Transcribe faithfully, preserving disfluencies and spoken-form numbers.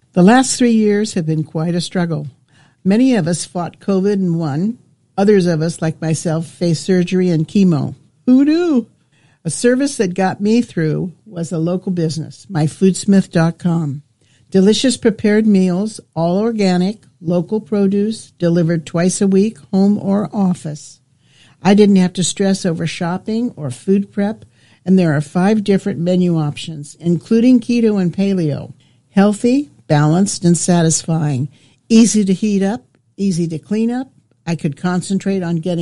The last three years have been quite a struggle. Many of us fought COVID and won. Others of us, like myself, faced surgery and chemo. Who knew? A service that got me through was a local business, my foodsmith dot com. Delicious prepared meals, all organic, local produce, delivered twice a week, home or office. I didn't have to stress over shopping or food prep, and there are five different menu options, including keto and paleo. Healthy, balanced, and satisfying. Easy to heat up, easy to clean up. I could concentrate on getting